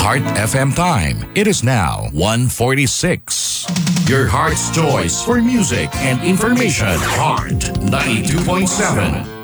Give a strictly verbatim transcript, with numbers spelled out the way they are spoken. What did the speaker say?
Heart F M time. It is now one forty-six. Your heart's choice for music and information. Heart ninety-two point seven.